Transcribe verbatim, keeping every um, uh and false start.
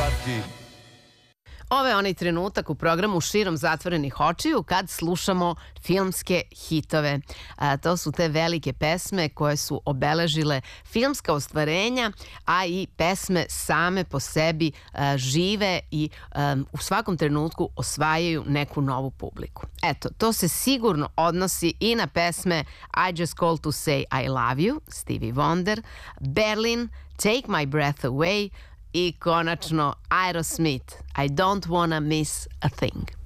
party. Ovo je onaj trenutak u programu Širom zatvorenih očiju kad slušamo filmske hitove. A, to su te velike pesme koje su obeležile filmska ostvarenja, a i pesme same po sebi a, žive i a, u svakom trenutku osvajaju neku novu publiku. Eto, to se sigurno odnosi i na pesme I Just Called to Say I Love You, Stevie Wonder, Berlin, Take My Breath Away i konačno Aerosmith, I Don't Wanna Miss a Thing.